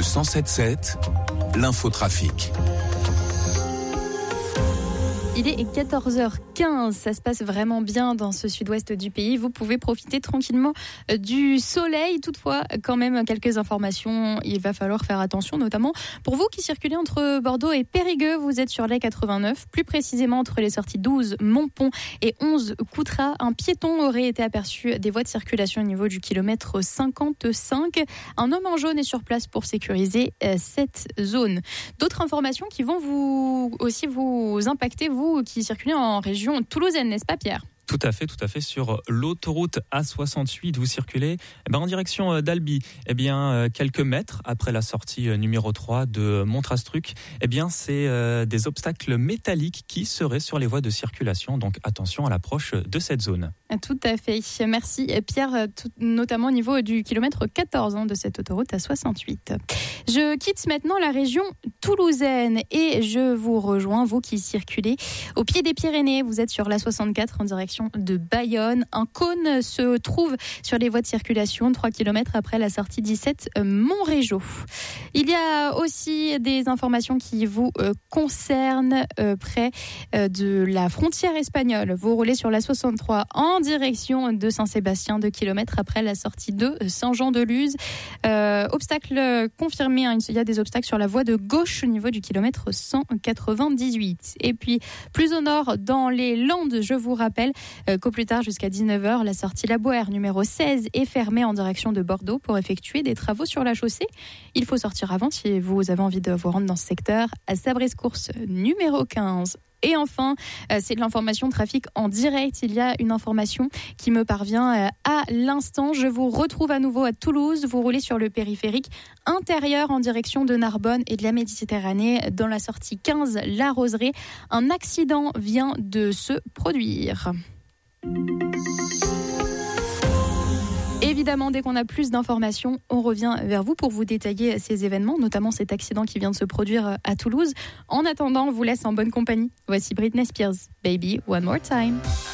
Le 107.7, l'infotrafic. Il est 14h15, ça se passe vraiment bien dans ce sud-ouest du pays. Vous pouvez profiter tranquillement du soleil. Toutefois, quand même, quelques informations. Il va falloir faire attention, notamment pour vous qui circulez entre Bordeaux et Périgueux. Vous êtes sur l'A89, plus précisément entre les sorties 12 Montpont et 11 Coutras. Un piéton aurait été aperçu des voies de circulation au niveau du kilomètre 55. Un homme en jaune est sur place pour sécuriser cette zone. D'autres informations qui vont vous impacter, vous qui circulez en région toulousaine, n'est-ce pas Pierre ? Tout à fait, sur l'autoroute A68, vous circulez en direction d'Albi. Quelques mètres après la sortie numéro 3 de Montrastruc, c'est des obstacles métalliques qui seraient sur les voies de circulation. Donc attention à l'approche de cette zone. Tout à fait. Merci Pierre, notamment au niveau du kilomètre 14 de cette autoroute A68. Je quitte maintenant la région toulousaine et je vous rejoins, vous qui circulez au pied des Pyrénées. Vous êtes sur l'A64 en direction de Bayonne. Un cône se trouve sur les voies de circulation 3 km après la sortie 17 Montrégeau. Il y a aussi des informations qui vous concernent près de la frontière espagnole. Vous roulez sur l'A63 en direction de Saint-Sébastien, 2 km après la sortie de Saint-Jean-de-Luz. Obstacle confirmé, il y a des obstacles sur la voie de gauche au niveau du kilomètre 198. Et puis plus au nord, dans les Landes, je vous rappelle qu'au plus tard jusqu'à 19h, la sortie La Boère numéro 16 est fermée en direction de Bordeaux pour effectuer des travaux sur la chaussée. Il faut sortir avant si vous avez envie de vous rendre dans ce secteur. À Sabrescourse numéro 15. Et enfin, c'est de l'information trafic en direct. Il y a une information qui me parvient à l'instant. Je vous retrouve à nouveau à Toulouse. Vous roulez sur le périphérique intérieur en direction de Narbonne et de la Méditerranée. Dans la sortie 15, La Roseraie, un accident vient de se produire. Évidemment, dès qu'on a plus d'informations, on revient vers vous pour vous détailler ces événements, notamment cet accident qui vient de se produire à Toulouse. En attendant, on vous laisse en bonne compagnie. Voici Britney Spears, Baby One More Time.